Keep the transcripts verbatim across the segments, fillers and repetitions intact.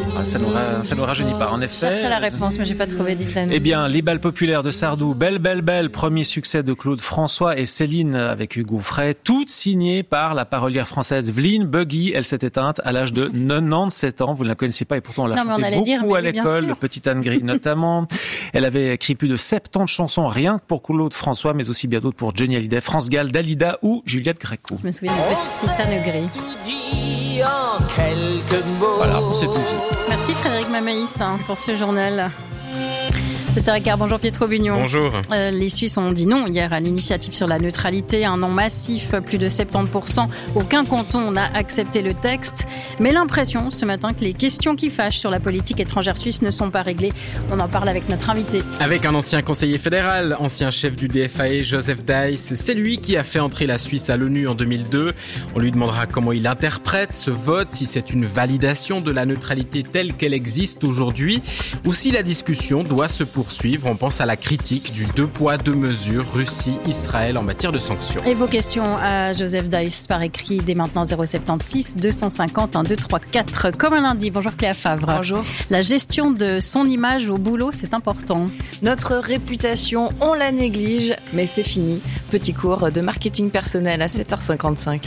Ah, ça, nous ra... ça nous rajeunit pas, en effet. Je cherche la réponse, mais j'ai pas trouvé, dites-la. Eh bien, les bals populaires de Sardou, Belle, Belle, Belle, premier succès de Claude François et Céline avec Hugo Frey, toutes signées par la parolière française Vline Buggy. Elle s'est éteinte à l'âge de quatre-vingt-dix-sept ans. Vous ne la connaissez pas et pourtant on l'a chanté beaucoup dire, à l'école, le Petit Anne Gris notamment. Elle avait écrit plus de soixante-dix chansons rien que pour Claude François, mais aussi bien d'autres pour Johnny Hallyday, France Gall, Dalida ou Juliette Gréco. Je me souviens du Petit Anne Gris. En quelques mots. Voilà, on s'est tout dit. Merci Frédéric Mamaïs hein, pour ce journal. sept heures quinze, bonjour Pietro Bugnon. Bonjour. Euh, les Suisses ont dit non hier à l'initiative sur la neutralité, un non massif, plus de soixante-dix pour cent. Aucun canton n'a accepté le texte. Mais l'impression ce matin que les questions qui fâchent sur la politique étrangère suisse ne sont pas réglées. On en parle avec notre invité. Avec un ancien conseiller fédéral, ancien chef du D F A E, Joseph Deiss. C'est lui qui a fait entrer la Suisse à l'ONU en deux mille deux. On lui demandera comment il interprète ce vote, si c'est une validation de la neutralité telle qu'elle existe aujourd'hui, ou si la discussion doit se poursuivre. Poursuivre. On pense à la critique du deux poids, deux mesures Russie-Israël en matière de sanctions. Et vos questions à Joseph Deiss par écrit dès maintenant zéro sept six deux cent cinquante un deux trois quatre. Comme un lundi, bonjour Cléa Favre. Bonjour. La gestion de son image au boulot, c'est important. Notre réputation, on la néglige, mais c'est fini. Petit cours de marketing personnel à sept heures cinquante-cinq.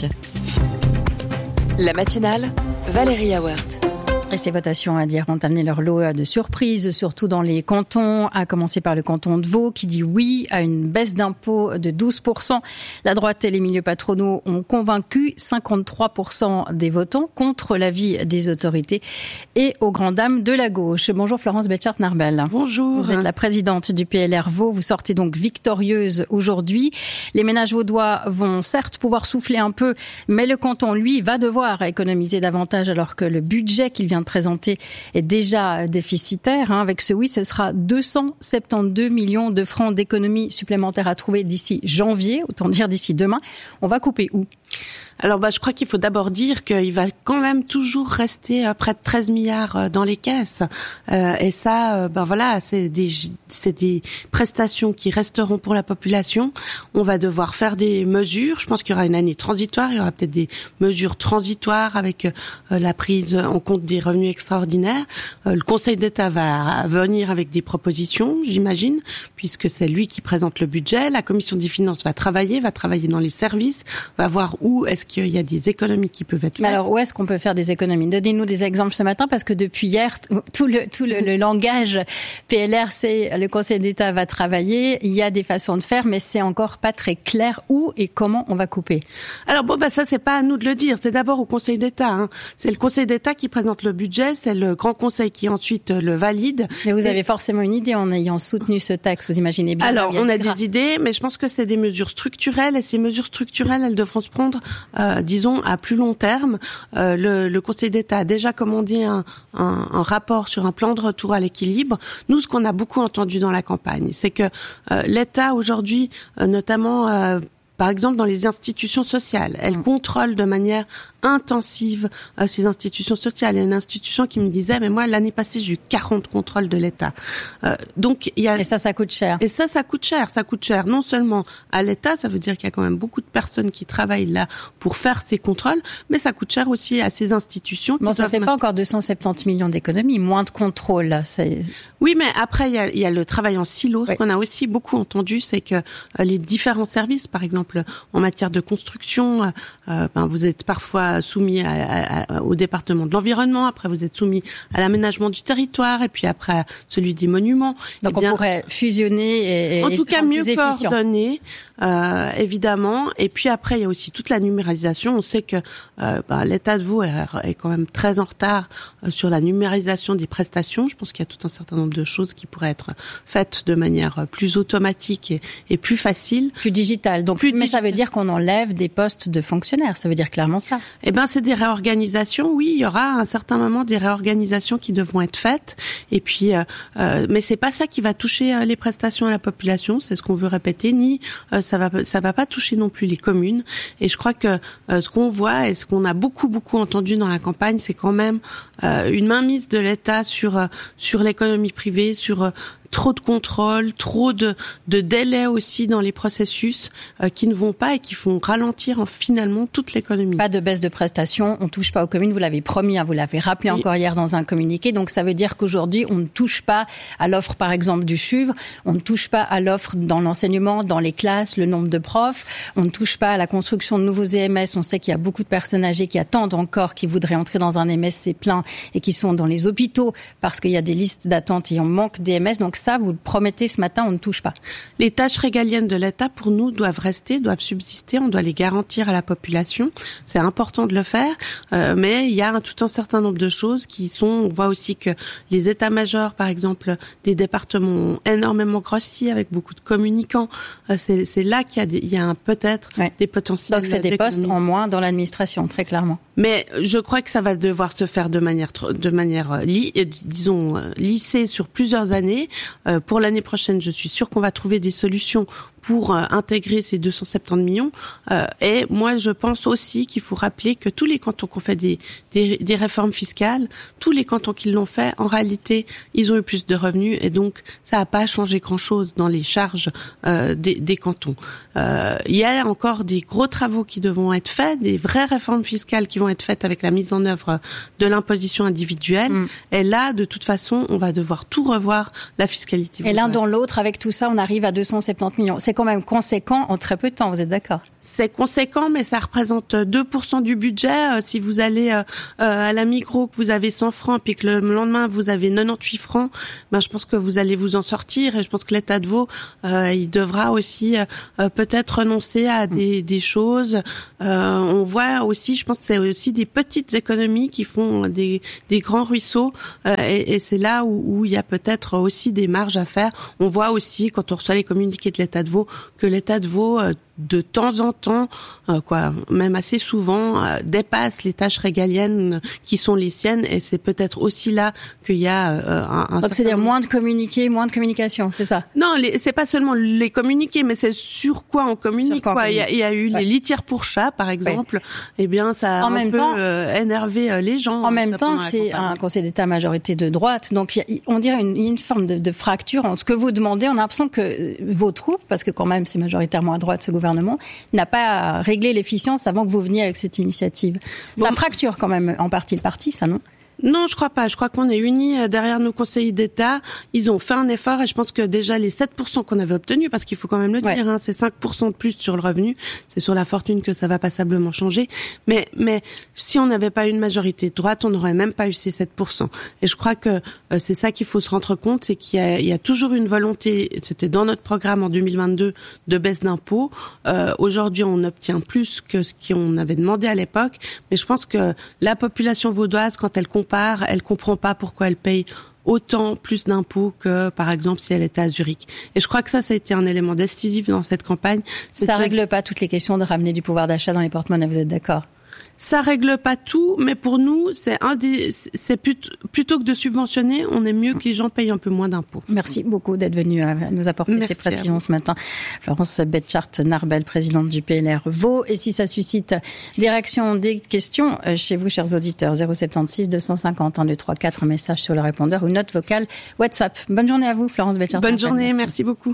La matinale, Valérie Awert. Et ces votations à dire ont amené leur lot de surprises, surtout dans les cantons, à commencer par le canton de Vaud qui dit oui à une baisse d'impôt de douze pour cent. La droite et les milieux patronaux ont convaincu cinquante-trois pour cent des votants contre l'avis des autorités et aux grandes dames de la gauche. Bonjour Florence Betchart-Narbel. Bonjour. Vous êtes la présidente du P L R Vaud. Vous sortez donc victorieuse aujourd'hui. Les ménages vaudois vont certes pouvoir souffler un peu, mais le canton, lui, va devoir économiser davantage alors que le budget qu'il vient de présenter est déjà déficitaire. Avec ce oui, ce sera deux cent soixante-douze millions de francs d'économies supplémentaires à trouver d'ici janvier, autant dire d'ici demain. On va couper où ? Alors, bah, je crois qu'il faut d'abord dire qu'il va quand même toujours rester euh, près de treize milliards euh, dans les caisses. Euh, et ça, euh, ben voilà, c'est des, c'est des prestations qui resteront pour la population. On va devoir faire des mesures. Je pense qu'il y aura une année transitoire. Il y aura peut-être des mesures transitoires avec euh, la prise en compte des revenus extraordinaires. Euh, le Conseil d'État va venir avec des propositions, j'imagine, puisque c'est lui qui présente le budget. La Commission des finances va travailler, va travailler dans les services, va voir où est-ce qu'il y a des économies qui peuvent être faites. Mais alors, où est-ce qu'on peut faire des économies ? Donnez-nous des exemples ce matin, parce que depuis hier, tout le, tout le, le langage P L R, c'est le Conseil d'État va travailler, il y a des façons de faire, mais c'est encore pas très clair où et comment on va couper. Alors bon, bah ça, c'est pas à nous de le dire, c'est d'abord au Conseil d'État. Hein. C'est le Conseil d'État qui présente le budget, c'est le Grand Conseil qui ensuite le valide. Mais vous et... avez forcément une idée en ayant soutenu ce texte, vous imaginez bien. Alors, on a des idées, mais je pense que c'est des mesures structurelles, et ces mesures structurelles, elles devront se prendre Euh, disons à plus long terme. Euh, le, le Conseil d'État a déjà commandé un, un, un rapport sur un plan de retour à l'équilibre. Nous, ce qu'on a beaucoup entendu dans la campagne, c'est que euh, l'État aujourd'hui, euh, notamment euh, par exemple dans les institutions sociales, elle contrôle de manière intensive euh, ces institutions sociales. Il y a une institution qui me disait, mais moi l'année passée j'ai eu quarante contrôles de l'État. Euh, donc il y a et ça, ça coûte cher. Et ça, ça coûte cher. Ça coûte cher non seulement à l'État, ça veut dire qu'il y a quand même beaucoup de personnes qui travaillent là pour faire ces contrôles, mais ça coûte cher aussi à ces institutions. Bon, ça ne fait pas encore deux cent soixante-dix millions d'économies, moins de contrôle. Là, c'est... Oui, mais après il y a, il y a le travail en silo. Ce oui. qu'on a aussi beaucoup entendu, c'est que euh, les différents services, par exemple en matière de construction, euh, ben, vous êtes parfois soumis à, à, à, au département de l'environnement, après vous êtes soumis à l'aménagement du territoire, et puis après celui des monuments. Donc eh bien, on pourrait fusionner et, en et tout cas mieux efficient. coordonner, euh, évidemment. Et puis après il y a aussi toute la numérisation. On sait que euh, ben, l'État de Vaud est, est quand même très en retard euh, sur la numérisation des prestations. Je pense qu'il y a tout un certain nombre de choses qui pourraient être faites de manière plus automatique et, et plus facile, plus digitale. Donc plus mais digital. Ça veut dire qu'on enlève des postes de fonctionnaires. Ça veut dire clairement ça. Eh ben c'est des réorganisations. Oui, il y aura à un certain moment des réorganisations qui devront être faites. Et puis, euh, euh, mais c'est pas ça qui va toucher euh, les prestations à la population. C'est ce qu'on veut répéter. Ni euh, ça va ça va pas toucher non plus les communes. Et je crois que euh, ce qu'on voit et ce qu'on a beaucoup beaucoup entendu dans la campagne, c'est quand même euh, une mainmise de l'État sur euh, sur l'économie privée, sur euh, trop de contrôle, trop de, de délais aussi dans les processus euh, qui ne vont pas et qui font ralentir en, finalement toute l'économie. Pas de baisse de prestations, on ne touche pas aux communes, vous l'avez promis, hein, vous l'avez rappelé oui. encore hier dans un communiqué, donc ça veut dire qu'aujourd'hui on ne touche pas à l'offre par exemple du C H U V, on ne touche pas à l'offre dans l'enseignement, dans les classes, le nombre de profs, on ne touche pas à la construction de nouveaux E M S, on sait qu'il y a beaucoup de personnes âgées qui attendent encore, qui voudraient entrer dans un E M S, c'est plein, et qui sont dans les hôpitaux parce qu'il y a des listes d'attente et on manque d'E M S, donc ça vous le promettez ce matin, on ne touche pas. Les tâches régaliennes de l'État pour nous doivent rester, doivent subsister, on doit les garantir à la population, c'est important de le faire, euh, mais il y a un, tout un certain nombre de choses qui sont, on voit aussi que les états-majors par exemple des départements ont énormément grossi avec beaucoup de communicants, euh, c'est, c'est là qu'il y a, des, il y a un, peut-être ouais. des potentiels. Donc c'est des postes en moins dans l'administration, très clairement. Mais je crois que ça va devoir se faire de manière, de manière li, disons, lissée sur plusieurs années. Euh, pour l'année prochaine, je suis sûre qu'on va trouver des solutions pour euh, intégrer ces deux cent soixante-dix millions. Euh, et moi, je pense aussi qu'il faut rappeler que tous les cantons qui ont fait des, des, des réformes fiscales, tous les cantons qui l'ont fait, en réalité, ils ont eu plus de revenus et donc ça n'a pas changé grand-chose dans les charges euh, des, des cantons. Euh, il y a encore des gros travaux qui devront être faits, des vraies réformes fiscales qui vont être faites avec la mise en œuvre de l'imposition individuelle. Mmh. Et là, de toute façon, on va devoir tout revoir, la fiscalité. Et l'un dans l'autre, avec tout ça, on arrive à deux cent soixante-dix millions. C'est quand même conséquent en très peu de temps, vous êtes d'accord? C'est conséquent, mais ça représente deux pour cent du budget. Si vous allez euh, à la micro, que vous avez cent francs, puis que le lendemain, vous avez quatre-vingt-dix-huit francs, ben, je pense que vous allez vous en sortir. Et je pense que l'État de Vaud, euh, il devra aussi euh, peut-être renoncer à des, des choses. Euh, on voit aussi, je pense que c'est aussi des petites économies qui font des, des grands ruisseaux. Euh, et, et c'est là où, où il y a peut-être aussi des marges à faire. On voit aussi, quand on reçoit les communiqués de l'État de Vaud, que l'État de Vaud, euh, de temps en temps, euh, quoi, même assez souvent, euh, dépasse les tâches régaliennes qui sont les siennes, et c'est peut-être aussi là qu'il y a euh, un, un. Donc c'est-à-dire moins de communiqués, moins de communication, c'est ça? Non, les, c'est pas seulement les communiqués, mais c'est sur quoi on communique. Quoi, quoi. Il, y a, il y a eu ouais. les litières pour chats, par exemple. Ouais. Eh bien, ça a en un même peu temps, euh, énervé euh, les gens. En même temps, c'est un Conseil d'État majorité de droite, donc il y a, on dirait une, une forme de, de fracture entre ce que vous demandez. On a l'impression que vos troupes, parce que quand même c'est majoritairement à droite ce gouvernement, n'a pas réglé l'efficience avant que vous veniez avec cette initiative. Bon. Ça fracture quand même en partie le parti, ça, non? Non, je crois pas. Je crois qu'on est unis derrière nos conseillers d'État. Ils ont fait un effort et je pense que déjà les sept pour cent qu'on avait obtenus, parce qu'il faut quand même le dire, ouais. hein, c'est cinq pour cent de plus sur le revenu. C'est sur la fortune que ça va passablement changer. Mais, mais si on n'avait pas eu une majorité de droite, on n'aurait même pas eu ces sept pour cent. Et je crois que euh, c'est ça qu'il faut se rendre compte, c'est qu'il y a, il y a toujours une volonté, c'était dans notre programme en deux mille vingt-deux, de baisse d'impôts. Euh, aujourd'hui, on obtient plus que ce qu'on avait demandé à l'époque. Mais je pense que la population vaudoise, quand elle compare, elle comprend pas pourquoi elle paye autant plus d'impôts que, par exemple, si elle était à Zurich. Et je crois que ça, ça a été un élément décisif dans cette campagne. C'est ça que... règle pas toutes les questions de ramener du pouvoir d'achat dans les porte-monnaies, vous êtes d'accord? Ça règle pas tout, mais pour nous, c'est un des, c'est plutôt, plutôt que de subventionner, on est mieux que les gens payent un peu moins d'impôts. Merci beaucoup d'être venu nous apporter Merci ces précisions ce matin. Florence Betchart-Narbel, présidente du P L R Vaud. Et si ça suscite des réactions, des questions chez vous, chers auditeurs, zéro sept-six deux cent cinquante, un deux trois quatre, un message sur le répondeur ou note vocale WhatsApp. Bonne journée à vous, Florence Betchart-Narbel. Bonne journée, merci. merci beaucoup.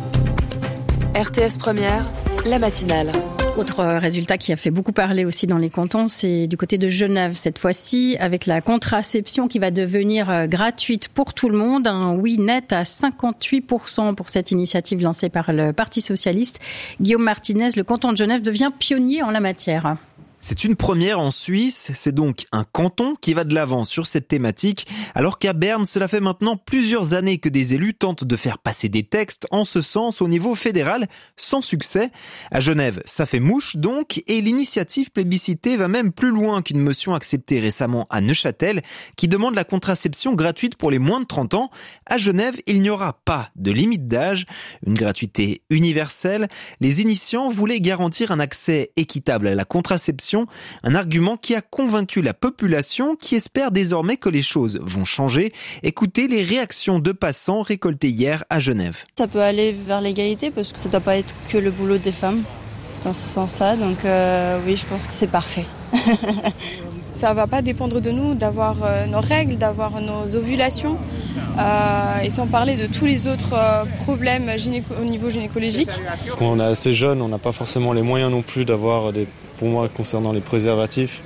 R T S Première, la matinale. Autre résultat qui a fait beaucoup parler aussi dans les cantons, c'est du côté de Genève cette fois-ci, avec la contraception qui va devenir gratuite pour tout le monde. Un oui net à cinquante-huit pour cent pour cette initiative lancée par le Parti socialiste. Guillaume Martinez, le canton de Genève devient pionnier en la matière. C'est une première en Suisse, c'est donc un canton qui va de l'avant sur cette thématique, alors qu'à Berne, cela fait maintenant plusieurs années que des élus tentent de faire passer des textes en ce sens au niveau fédéral, sans succès. À Genève, ça fait mouche donc, et l'initiative plébiscitée va même plus loin qu'une motion acceptée récemment à Neuchâtel, qui demande la contraception gratuite pour les moins de trente ans. À Genève, il n'y aura pas de limite d'âge, une gratuité universelle. Les initiants voulaient garantir un accès équitable à la contraception, un argument qui a convaincu la population qui espère désormais que les choses vont changer. Écoutez les réactions de passants récoltées hier à Genève. Ça peut aller vers l'égalité parce que ça ne doit pas être que le boulot des femmes dans ce sens-là. Donc euh, oui, je pense que c'est parfait. Ça va pas dépendre de nous d'avoir euh, nos règles, d'avoir nos ovulations, euh, et sans parler de tous les autres euh, problèmes gynéco- au niveau gynécologique. Quand on est assez jeune, on n'a pas forcément les moyens non plus d'avoir des, pour moi, concernant les préservatifs,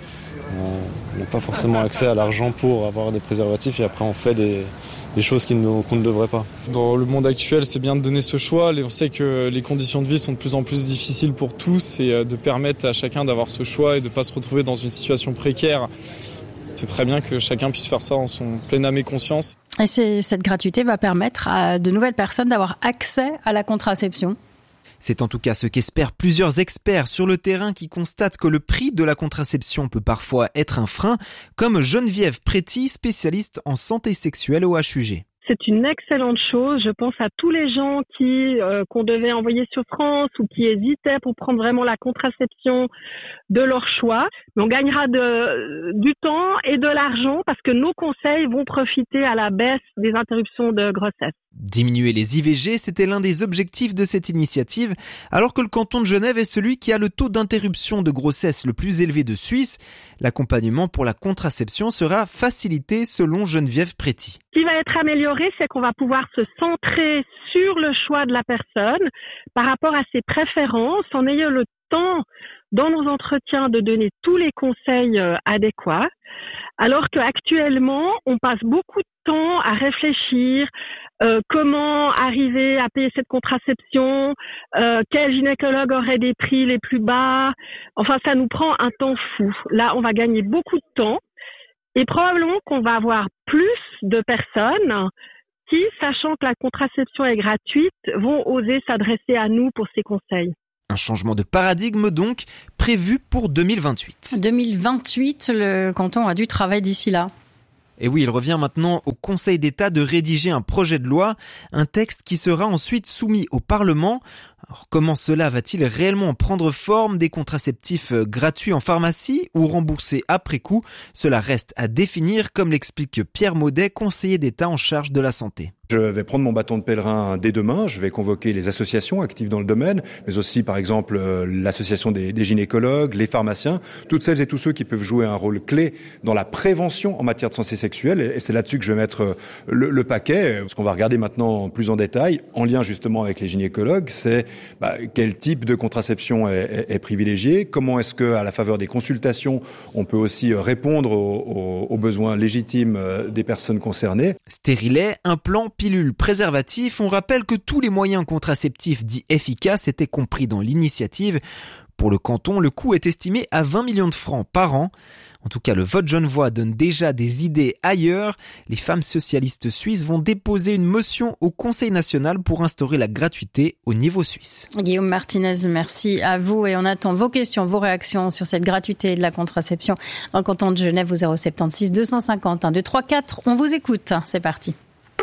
on n'a pas forcément accès à l'argent pour avoir des préservatifs et après on fait des, des choses qui ne, qu'on ne devrait pas. Dans le monde actuel, c'est bien de donner ce choix. On sait que les conditions de vie sont de plus en plus difficiles pour tous et de permettre à chacun d'avoir ce choix et de ne pas se retrouver dans une situation précaire. C'est très bien que chacun puisse faire ça en son pleine âme et conscience. Et c'est, cette gratuité va permettre à de nouvelles personnes d'avoir accès à la contraception. C'est en tout cas ce qu'espèrent plusieurs experts sur le terrain qui constatent que le prix de la contraception peut parfois être un frein, comme Geneviève Préti, spécialiste en santé sexuelle au H U G. C'est une excellente chose. Je pense à tous les gens qui euh, qu'on devait envoyer sur France ou qui hésitaient pour prendre vraiment la contraception de leur choix. Mais on gagnera de, du temps et de l'argent parce que nos conseils vont profiter à la baisse des interruptions de grossesse. Diminuer les I V G, c'était l'un des objectifs de cette initiative, alors que le canton de Genève est celui qui a le taux d'interruption de grossesse le plus élevé de Suisse. L'accompagnement pour la contraception sera facilité selon Geneviève Préti. Ce qui va être amélioré, c'est qu'on va pouvoir se centrer sur le choix de la personne par rapport à ses préférences, en ayant le temps dans nos entretiens de donner tous les conseils euh, adéquats, alors qu'actuellement, on passe beaucoup de temps à réfléchir euh, comment arriver à payer cette contraception, euh, quel gynécologue aurait des prix les plus bas. Enfin, ça nous prend un temps fou. Là, on va gagner beaucoup de temps et probablement qu'on va avoir plus de personnes qui, sachant que la contraception est gratuite, vont oser s'adresser à nous pour ces conseils. Un changement de paradigme donc prévu pour deux mille vingt-huit. deux mille vingt-huit, le canton a du travail d'ici là. Et oui, il revient maintenant au Conseil d'État de rédiger un projet de loi, un texte qui sera ensuite soumis au Parlement. Alors comment cela va-t-il réellement prendre forme? Des contraceptifs gratuits en pharmacie ou remboursés après coup? Cela reste à définir, comme l'explique Pierre Maudet, conseiller d'État en charge de la santé. Je vais prendre mon bâton de pèlerin dès demain, je vais convoquer les associations actives dans le domaine, mais aussi par exemple l'association des, des gynécologues, les pharmaciens, toutes celles et tous ceux qui peuvent jouer un rôle clé dans la prévention en matière de santé sexuelle, et c'est là-dessus que je vais mettre le, le paquet. Ce qu'on va regarder maintenant plus en détail, en lien justement avec les gynécologues, c'est bah, quel type de contraception est, est, est privilégié, comment est-ce que, à la faveur des consultations, on peut aussi répondre aux, aux, aux besoins légitimes des personnes concernées. Stérilet, implants, pilules, préservatifs, on rappelle que tous les moyens contraceptifs dits efficaces étaient compris dans l'initiative. Pour le canton, le coût est estimé à vingt millions de francs par an. En tout cas, le vote genevois donne déjà des idées ailleurs. Les femmes socialistes suisses vont déposer une motion au Conseil national pour instaurer la gratuité au niveau suisse. Guillaume Martinez, merci à vous et on attend vos questions, vos réactions sur cette gratuité de la contraception dans le canton de Genève au zéro sept six deux cent cinquante, un deux trois quatre. On vous écoute. C'est parti.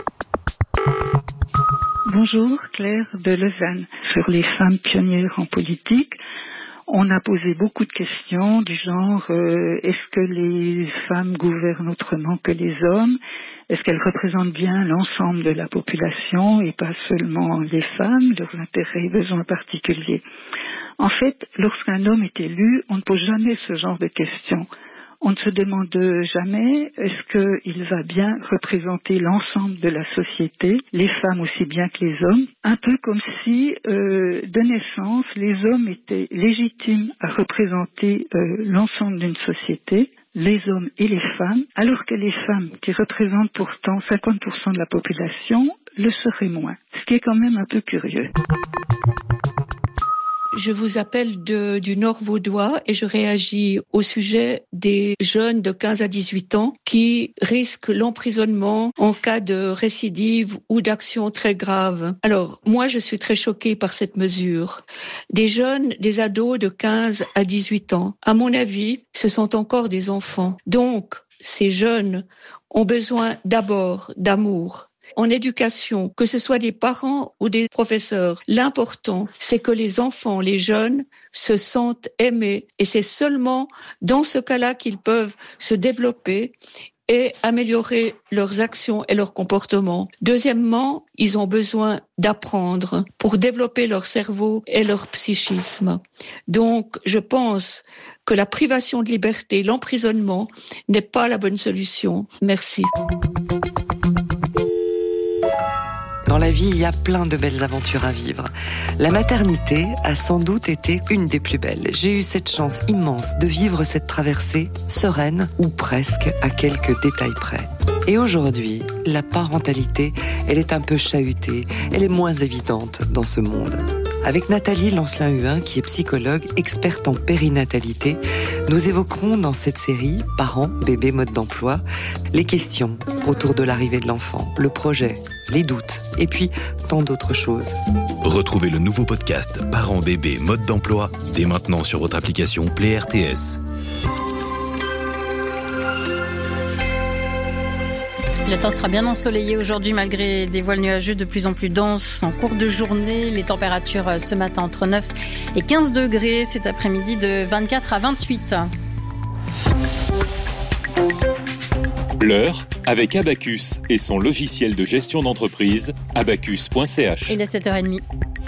Bonjour, Claire de Lausanne. Sur les femmes pionnières en politique, on a posé beaucoup de questions du genre euh, est-ce que les femmes gouvernent autrement que les hommes? Est-ce qu'elles représentent bien l'ensemble de la population et pas seulement les femmes, leurs intérêts et besoins particuliers? En fait, lorsqu'un homme est élu, on ne pose jamais ce genre de questions. On ne se demande jamais est-ce qu'il va bien représenter l'ensemble de la société, les femmes aussi bien que les hommes, un peu comme si euh, de naissance les hommes étaient légitimes à représenter euh, l'ensemble d'une société, les hommes et les femmes, alors que les femmes qui représentent pourtant cinquante pour cent de la population le seraient moins, ce qui est quand même un peu curieux. Je vous appelle de, du Nord vaudois et je réagis au sujet des jeunes de quinze à dix-huit ans qui risquent l'emprisonnement en cas de récidive ou d'action très grave. Alors, moi, je suis très choquée par cette mesure. Des jeunes, des ados de quinze à dix-huit ans, à mon avis, ce sont encore des enfants. Donc, ces jeunes ont besoin d'abord d'amour. En éducation, que ce soit des parents ou des professeurs, l'important, c'est que les enfants, les jeunes, se sentent aimés. Et c'est seulement dans ce cas-là qu'ils peuvent se développer et améliorer leurs actions et leurs comportements. Deuxièmement, ils ont besoin d'apprendre pour développer leur cerveau et leur psychisme. Donc, je pense que la privation de liberté, l'emprisonnement n'est pas la bonne solution. Merci. Dans la vie, il y a plein de belles aventures à vivre. La maternité a sans doute été une des plus belles. J'ai eu cette chance immense de vivre cette traversée sereine, ou presque, à quelques détails près. Et aujourd'hui, la parentalité, elle est un peu chahutée, elle est moins évidente dans ce monde. Avec Nathalie Lancelin-Huin, qui est psychologue, experte en périnatalité, nous évoquerons dans cette série « Parents, bébés, mode d'emploi » les questions autour de l'arrivée de l'enfant, le projet, les doutes, et puis tant d'autres choses. Retrouvez le nouveau podcast « Parents, bébés, mode d'emploi » dès maintenant sur votre application Play R T S. Le temps sera bien ensoleillé aujourd'hui malgré des voiles nuageux de plus en plus denses en cours de journée. Les températures ce matin entre neuf et quinze degrés, cet après-midi de vingt-quatre à vingt-huit. L'heure avec Abacus et son logiciel de gestion d'entreprise, abacus point c h. Il est sept heures trente.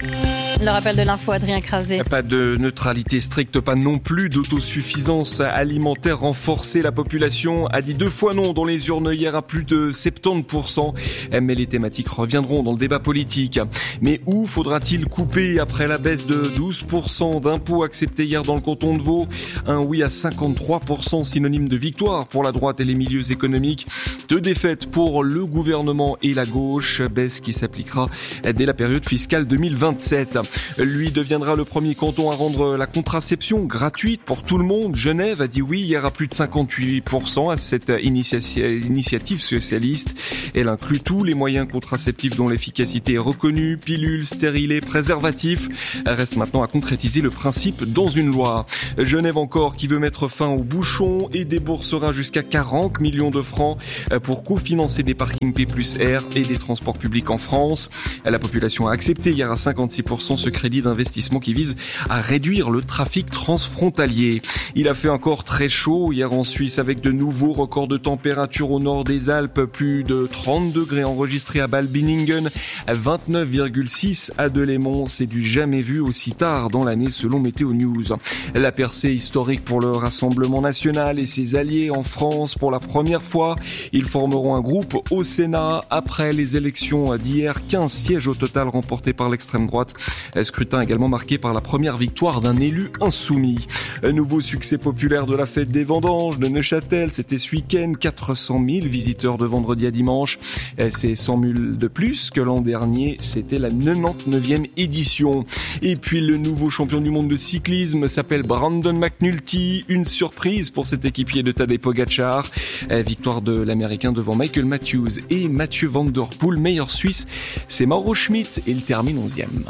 Le rappel de l'info, Adrien Krauset. Pas de neutralité stricte, pas non plus d'autosuffisance alimentaire renforcée. La population a dit deux fois non dans les urnes hier à plus de soixante-dix pour cent. Mais les thématiques reviendront dans le débat politique. Mais où faudra-t-il couper après la baisse de douze pour cent d'impôts acceptés hier dans le canton de Vaud? Un oui à cinquante-trois pour cent, synonyme de victoire pour la droite et les milieux économiques. Deux défaites pour le gouvernement et la gauche. Baisse qui s'appliquera dès la période fiscale deux mille vingt-sept. Lui deviendra le premier canton à rendre la contraception gratuite pour tout le monde. Genève a dit oui hier à plus de cinquante-huit pour cent à cette initiative socialiste. Elle inclut tous les moyens contraceptifs dont l'efficacité est reconnue, pilules, stérilés, préservatifs. Elle reste maintenant à concrétiser le principe dans une loi. Genève encore qui veut mettre fin aux bouchons et déboursera jusqu'à quarante millions de francs pour cofinancer des parkings P plus R et des transports publics en France. La population a accepté hier à cinquante-six pour cent ce crédit d'investissement qui vise à réduire le trafic transfrontalier. Il a fait encore très chaud hier en Suisse avec de nouveaux records de température au nord des Alpes, plus de trente degrés enregistrés à Balbiningen, vingt-neuf virgule six à Delémont. C'est du jamais vu aussi tard dans l'année selon Météo News. La percée historique pour le Rassemblement national et ses alliés en France pour la première fois. Ils formeront un groupe au Sénat après les élections d'hier. quinze sièges au total remportés par l'extrême droite. Scrutin également marqué par la première victoire d'un élu insoumis. Un nouveau succès populaire de la fête des vendanges de Neuchâtel, c'était ce week-end, quatre cent mille visiteurs de vendredi à dimanche. C'est cent mille de plus que l'an dernier, c'était la quatre-vingt-dix-neuvième édition. Et puis le nouveau champion du monde de cyclisme s'appelle Brandon McNulty, une surprise pour cet équipier de Tadej Pogacar. Victoire de l'Américain devant Michael Matthews et Mathieu Van Der Poel, meilleur Suisse, c'est Mauro Schmidt et il termine onzième.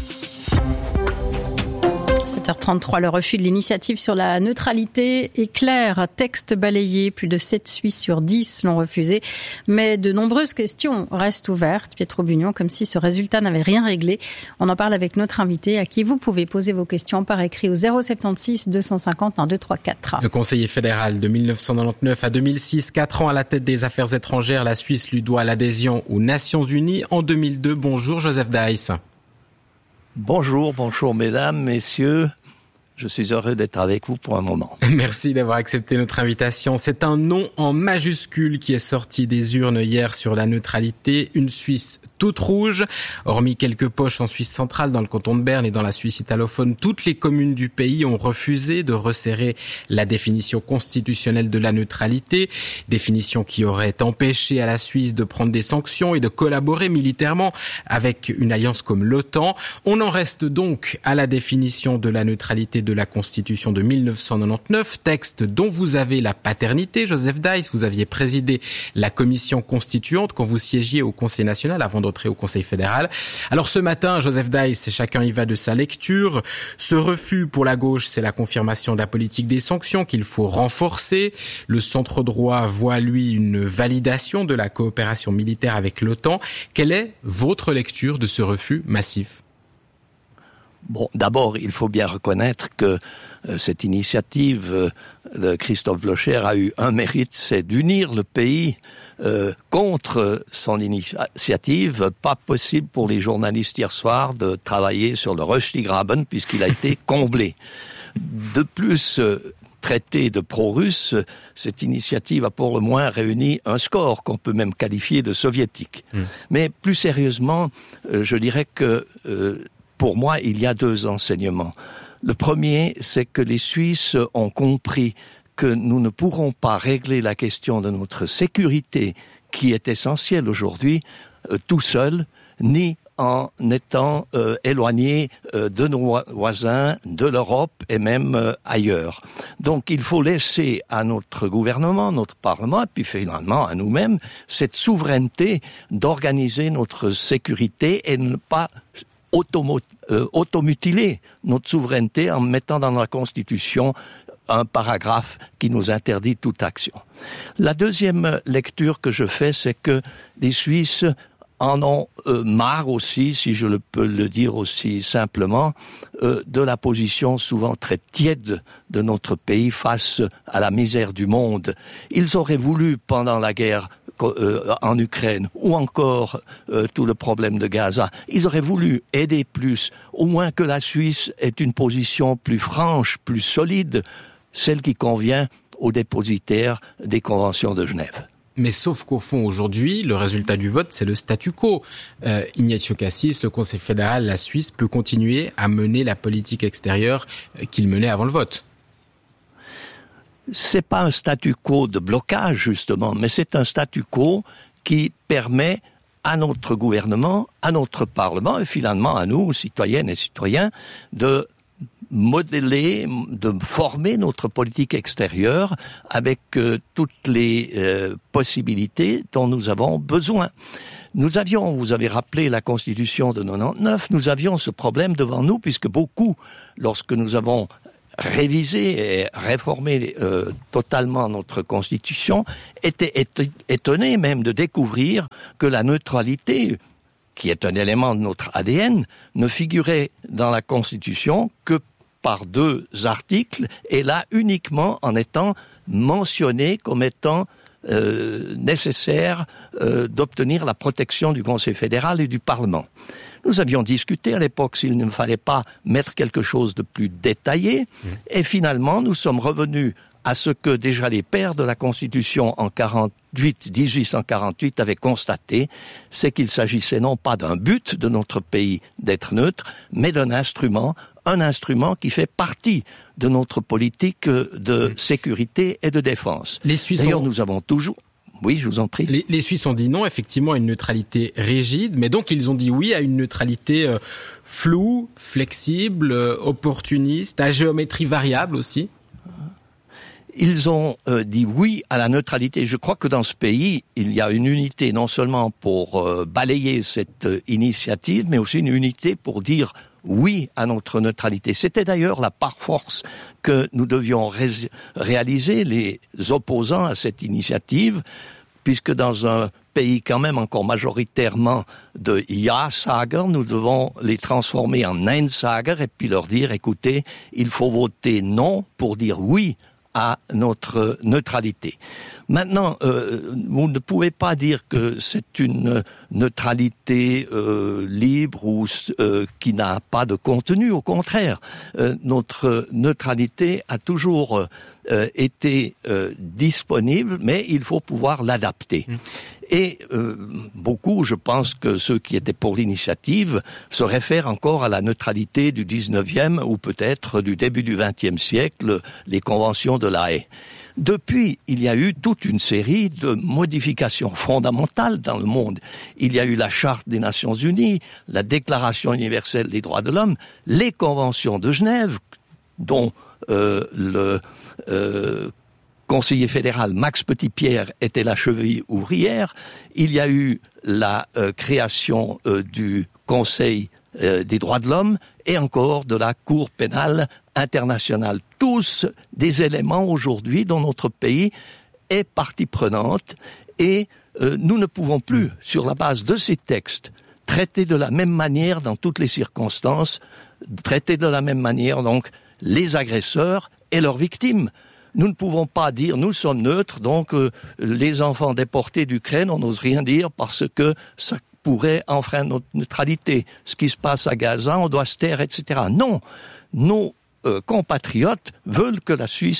sept heures trente-trois, le refus de l'initiative sur la neutralité est clair. Texte balayé, plus de sept Suisses sur dix l'ont refusé. Mais de nombreuses questions restent ouvertes. Pietro Bugnon, comme si ce résultat n'avait rien réglé. On en parle avec notre invité, à qui vous pouvez poser vos questions par écrit au zéro soixante-seize deux cent cinquante un deux trois quatre. Le conseiller fédéral de dix-neuf cent quatre-vingt-dix-neuf à deux mille six, quatre ans à la tête des affaires étrangères, la Suisse lui doit l'adhésion aux Nations Unies. En deux mille deux, bonjour Joseph Deiss. Bonjour, bonjour mesdames, messieurs. Je suis heureux d'être avec vous pour un moment. Merci d'avoir accepté notre invitation. C'est un non en majuscule qui est sorti des urnes hier sur la neutralité. Une Suisse toute rouge. Hormis quelques poches en Suisse centrale, dans le canton de Berne et dans la Suisse italophone, toutes les communes du pays ont refusé de resserrer la définition constitutionnelle de la neutralité. Définition qui aurait empêché à la Suisse de prendre des sanctions et de collaborer militairement avec une alliance comme l'OTAN. On en reste donc à la définition de la neutralité de la Constitution de dix-neuf cent quatre-vingt-dix-neuf, texte dont vous avez la paternité, Joseph Deiss. Vous aviez présidé la commission constituante quand vous siégiez au Conseil national avant d'entrer au Conseil fédéral. Alors ce matin, Joseph Deiss, chacun y va de sa lecture. Ce refus pour la gauche, c'est la confirmation de la politique des sanctions qu'il faut renforcer. Le centre droit voit, lui, une validation de la coopération militaire avec l'OTAN. Quelle est votre lecture de ce refus massif ? Bon, d'abord, il faut bien reconnaître que euh, cette initiative euh, de Christophe Blocher a eu un mérite, c'est d'unir le pays euh, contre son initiative. Pas possible pour les journalistes hier soir de travailler sur le Röstigraben puisqu'il a été comblé. De plus, euh, traité de pro-russe, cette initiative a pour le moins réuni un score qu'on peut même qualifier de soviétique. Mmh. Mais plus sérieusement, euh, je dirais que euh, pour moi, il y a deux enseignements. Le premier, c'est que les Suisses ont compris que nous ne pourrons pas régler la question de notre sécurité, qui est essentielle aujourd'hui, euh, tout seul, ni en étant euh, éloignés euh, de nos voisins, de l'Europe et même euh, ailleurs. Donc il faut laisser à notre gouvernement, notre Parlement, et puis finalement à nous-mêmes, cette souveraineté d'organiser notre sécurité et ne pas automo- euh, automutiler notre souveraineté en mettant dans la Constitution un paragraphe qui nous interdit toute action. La deuxième lecture que je fais, c'est que les Suisses en ont euh, marre aussi, si je le peux le dire aussi simplement, euh, de la position souvent très tiède de notre pays face à la misère du monde. Ils auraient voulu, pendant la guerre euh, en Ukraine, ou encore euh, tout le problème de Gaza, ils auraient voulu aider plus, au moins que la Suisse ait une position plus franche, plus solide, celle qui convient aux dépositaires des conventions de Genève. Mais sauf qu'au fond, aujourd'hui, le résultat du vote, c'est le statu quo. Euh, Ignacio Cassis, le Conseil fédéral, la Suisse, peut continuer à mener la politique extérieure qu'il menait avant le vote. C'est pas un statu quo de blocage, justement, mais c'est un statu quo qui permet à notre gouvernement, à notre Parlement, et finalement à nous, citoyennes et citoyens, de modeler, de former notre politique extérieure avec euh, toutes les euh, possibilités dont nous avons besoin. Nous avions, vous avez rappelé la Constitution de quatre-vingt-dix-neuf, nous avions ce problème devant nous puisque beaucoup, lorsque nous avons révisé et réformé euh, totalement notre Constitution, étaient étonnés même de découvrir que la neutralité, qui est un élément de notre A D N, ne figurait dans la Constitution que par deux articles, et là uniquement en étant mentionné comme étant euh, nécessaire euh, d'obtenir la protection du Conseil fédéral et du Parlement. Nous avions discuté à l'époque s'il ne fallait pas mettre quelque chose de plus détaillé, mmh. et finalement nous sommes revenus à ce que déjà les pères de la Constitution en quarante-huit, dix-huit cent quarante-huit avaient constaté, c'est qu'il s'agissait non pas d'un but de notre pays d'être neutre, mais d'un instrument, un instrument qui fait partie de notre politique de sécurité et de défense. Les Suisses D'ailleurs, ont... nous avons toujours... Oui, je vous en prie. Les, les Suisses ont dit non, effectivement, à une neutralité rigide, mais donc ils ont dit oui à une neutralité euh, floue, flexible, euh, opportuniste, à géométrie variable aussi. Ils ont euh, dit oui à la neutralité. Je crois que dans ce pays, il y a une unité non seulement pour euh, balayer cette euh, initiative, mais aussi une unité pour dire oui à notre neutralité. C'était d'ailleurs la part force que nous devions ré- réaliser, les opposants à cette initiative, puisque dans un pays quand même encore majoritairement de Ja-Sager, nous devons les transformer en Nein-Sager et puis leur dire, écoutez, il faut voter non pour dire oui à notre neutralité. Maintenant, euh, vous ne pouvez pas dire que c'est une neutralité euh, libre ou euh, qui n'a pas de contenu. Au contraire, euh, notre neutralité a toujours euh, été euh, disponible, mais il faut pouvoir l'adapter. Mmh. Et euh, beaucoup, je pense que ceux qui étaient pour l'initiative se réfèrent encore à la neutralité du dix-neuvième ou peut-être du début du vingtième siècle, les conventions de La Haye. Depuis, il y a eu toute une série de modifications fondamentales dans le monde. Il y a eu la Charte des Nations Unies, la Déclaration universelle des droits de l'homme, les conventions de Genève, dont euh, le euh, conseiller fédéral Max Petitpierre était la cheville ouvrière. Il y a eu la euh, création euh, du Conseil euh, des droits de l'homme et encore de la Cour pénale internationale. Tous des éléments aujourd'hui dont notre pays est partie prenante et euh, nous ne pouvons plus, sur la base de ces textes, traiter de la même manière dans toutes les circonstances, traiter de la même manière donc les agresseurs et leurs victimes. Nous ne pouvons pas dire nous sommes neutres, donc euh, les enfants déportés d'Ukraine, on n'ose rien dire parce que ça pourrait enfreindre notre neutralité. Ce qui se passe à Gaza, on doit se taire, et cetera. Non, nos euh, compatriotes veulent que la Suisse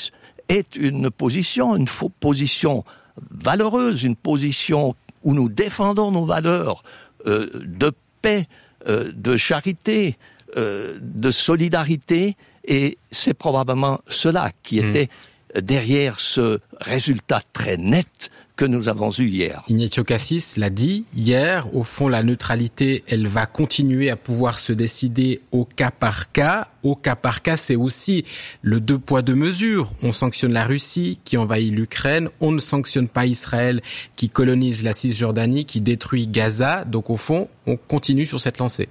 est une position, une fo- position valeureuse, une position où nous défendons nos valeurs euh, de paix, euh, de charité, euh, de solidarité, et c'est probablement cela qui mmh. était derrière ce résultat très net que nous avons eu hier. Ignatio Cassis l'a dit hier, au fond la neutralité, elle va continuer à pouvoir se décider au cas par cas. Au cas par cas, c'est aussi le deux poids deux mesures. On sanctionne la Russie qui envahit l'Ukraine, on ne sanctionne pas Israël qui colonise la Cisjordanie, qui détruit Gaza. Donc au fond, on continue sur cette lancée.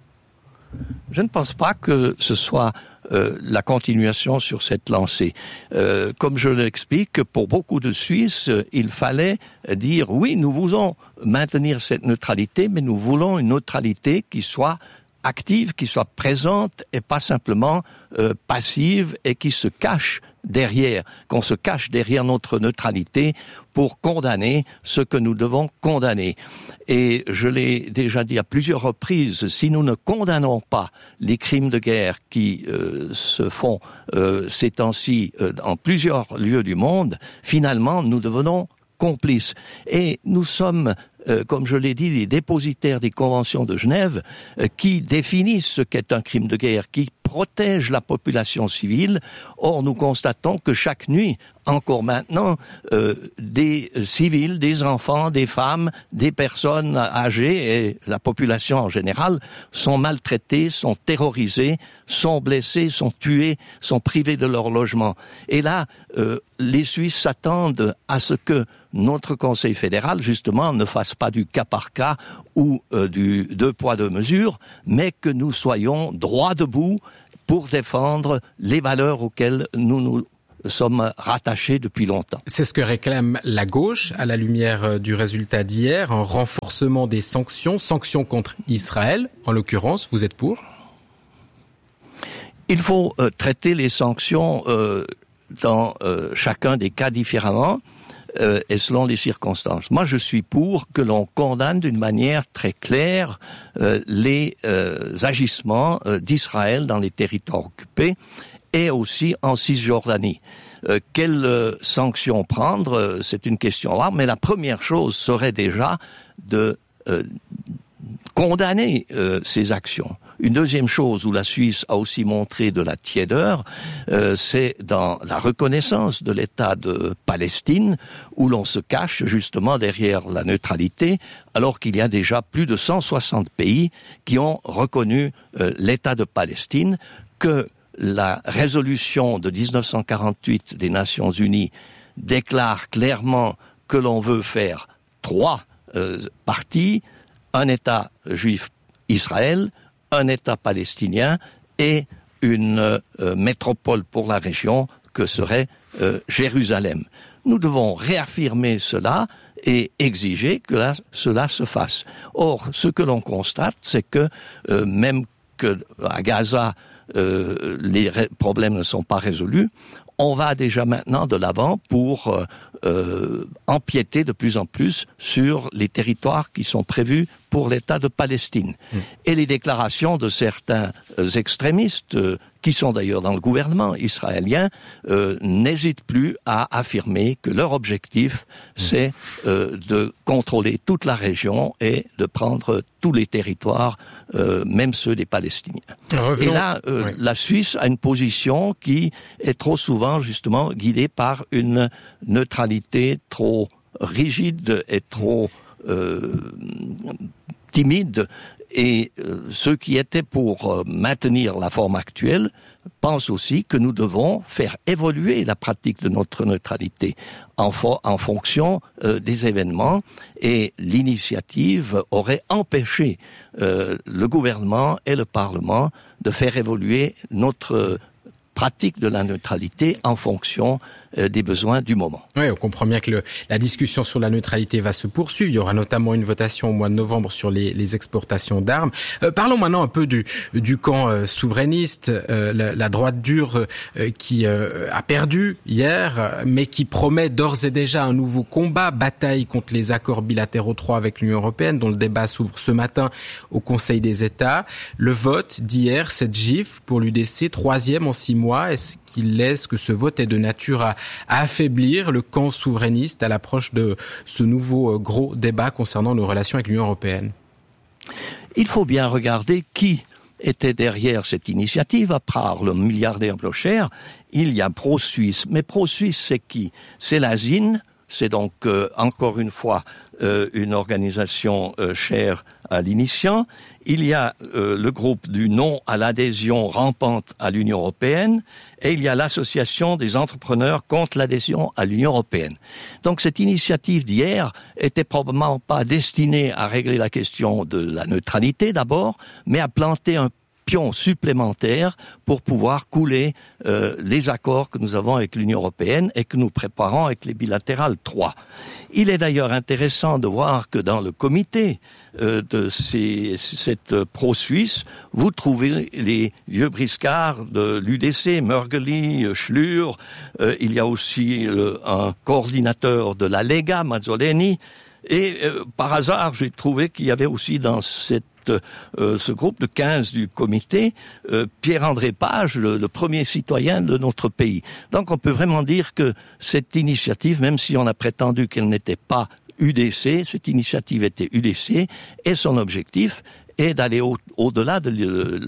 Je ne pense pas que ce soit euh, la continuation sur cette lancée. Euh, comme je l'explique, pour beaucoup de Suisses, euh, il fallait dire oui, nous voulons maintenir cette neutralité, mais nous voulons une neutralité qui soit active, qui soit présente et pas simplement euh, passive et qui se cache derrière, qu'on se cache derrière notre neutralité pour condamner ce que nous devons condamner. Et je l'ai déjà dit à plusieurs reprises, si nous ne condamnons pas les crimes de guerre qui euh, se font euh, ces temps-ci euh, dans plusieurs lieux du monde, finalement nous devenons complices. Et nous sommes, euh, comme je l'ai dit, les dépositaires des conventions de Genève euh, qui définissent ce qu'est un crime de guerre, qui protègent la population civile. Or, nous constatons que chaque nuit, encore maintenant, euh, des civils, des enfants, des femmes, des personnes âgées et la population en général sont maltraités, sont terrorisés, sont blessés, sont tués, sont privés de leur logement. Et là, euh, les Suisses s'attendent à ce que notre Conseil fédéral, justement, ne fasse pas du cas par cas ou euh, du deux poids deux mesures, mais que nous soyons droit debout pour défendre les valeurs auxquelles nous nous sommes rattachés depuis longtemps. C'est ce que réclame la gauche à la lumière du résultat d'hier, un renforcement des sanctions, sanctions contre Israël, en l'occurrence, vous êtes pour ? Il faut euh, traiter les sanctions euh, dans euh, chacun des cas différemment euh, et selon les circonstances. Moi, je suis pour que l'on condamne d'une manière très claire euh, les euh, agissements euh, d'Israël dans les territoires occupés et aussi en Cisjordanie. Euh, quelles euh, sanctions prendre, euh, c'est une question rare, mais la première chose serait déjà de euh, condamner euh, ces actions. Une deuxième chose où la Suisse a aussi montré de la tiédeur, euh, c'est dans la reconnaissance de l'État de Palestine, où l'on se cache justement derrière la neutralité, alors qu'il y a déjà plus de cent soixante pays qui ont reconnu euh, l'État de Palestine, que la résolution de dix-neuf cent quarante-huit des Nations Unies déclare clairement que l'on veut faire trois euh, parties, un État juif Israël, un État palestinien et une euh, métropole pour la région que serait euh, Jérusalem. Nous devons réaffirmer cela et exiger que là, cela se fasse. Or, ce que l'on constate, c'est que euh, même que à Gaza, euh, les ré- problèmes ne sont pas résolus, on va déjà maintenant de l'avant pour euh, euh, empiéter de plus en plus sur les territoires qui sont prévus pour l'État de Palestine. Mmh. Et les déclarations de certains euh, extrémistes, euh, qui sont d'ailleurs dans le gouvernement israélien, euh, n'hésitent plus à affirmer que leur objectif, mmh. c'est euh, de contrôler toute la région et de prendre tous les territoires, euh, même ceux des Palestiniens. Revenons. Et là, euh, oui. la Suisse a une position qui est trop souvent justement guidée par une neutralité trop rigide et trop euh, timide. Et euh, ceux qui étaient pour euh, maintenir la forme actuelle pensent aussi que nous devons faire évoluer la pratique de notre neutralité en, fo- en fonction euh, des événements, et l'initiative aurait empêché euh, le gouvernement et le Parlement de faire évoluer notre euh, pratique de la neutralité en fonction euh, des besoins du moment. Oui, on comprend bien que le, la discussion sur la neutralité va se poursuivre. Il y aura notamment une votation au mois de novembre sur les, les exportations d'armes. Euh, parlons maintenant un peu du, du camp euh, souverainiste, euh, la, la droite dure euh, qui euh, a perdu hier, mais qui promet d'ores et déjà un nouveau combat, bataille contre les accords bilatéraux trois avec l'Union européenne, dont le débat s'ouvre ce matin au Conseil des États. Le vote d'hier, cette gifle pour l'U D C, troisième en six mois, est-ce qu'il laisse que ce vote est de nature à, à affaiblir le camp souverainiste à l'approche de ce nouveau gros débat concernant nos relations avec l'Union européenne? Il faut bien regarder qui était derrière cette initiative. À part le milliardaire Blocher, il y a Pro-Suisse. Mais Pro-Suisse, c'est qui? C'est la S I N, c'est donc euh, encore une fois euh, une organisation euh, chère à l'initiant. Il y a euh, le groupe du non à l'adhésion rampante à l'Union européenne et il y a l'association des entrepreneurs contre l'adhésion à l'Union européenne. Donc cette initiative d'hier était probablement pas destinée à régler la question de la neutralité d'abord, mais à planter un pion supplémentaire pour pouvoir couler euh, les accords que nous avons avec l'Union européenne et que nous préparons avec les bilatérales trois. Il est d'ailleurs intéressant de voir que dans le comité euh, de ces, cette pro-suisse, vous trouvez les vieux briscards de l'U D C, Mörgeli, Schlür, euh, il y a aussi euh, un coordinateur de la Lega, Mazzoleni, et euh, par hasard, j'ai trouvé qu'il y avait aussi dans cette Euh, ce groupe de quinze du comité, euh, Pierre-André Page, le, le premier citoyen de notre pays. Donc on peut vraiment dire que cette initiative, même si on a prétendu qu'elle n'était pas U D C, cette initiative était U D C, et son objectif est d'aller au, au-delà de,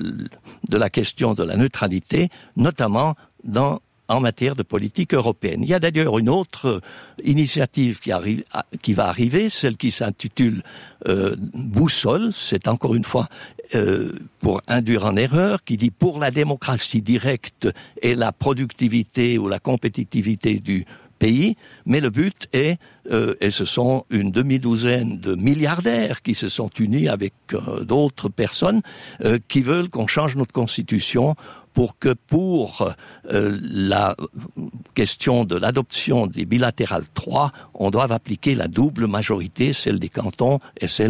de la question de la neutralité, notamment dans en matière de politique européenne. Il y a d'ailleurs une autre initiative qui, arrive, qui va arriver, celle qui s'intitule euh, Boussole, c'est encore une fois euh, pour induire en erreur, qui dit pour la démocratie directe et la productivité ou la compétitivité du pays, mais le but est, euh, et ce sont une demi-douzaine de milliardaires qui se sont unis avec euh, d'autres personnes euh, qui veulent qu'on change notre constitution pour que pour euh, la question de l'adoption des bilatérales trois, on doive appliquer la double majorité, celle des cantons et celle